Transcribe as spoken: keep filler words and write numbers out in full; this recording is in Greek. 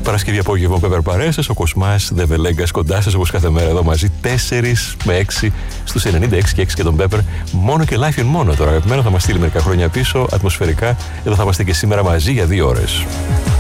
Παρασκευή απόγευμα Πέπερ παρέες, ο Κοσμάς Δεβελέγκας κοντά σας όπως κάθε μέρα εδώ μαζί, τέσσερις με έξι στους ενενήντα έξι και έξι και τον Πέπερ. Μόνο και live in μόνο τώρα. Αγαπημένο θα μας στείλει μερικά χρόνια πίσω, ατμοσφαιρικά. Εδώ θα είμαστε και σήμερα μαζί για δύο ώρες.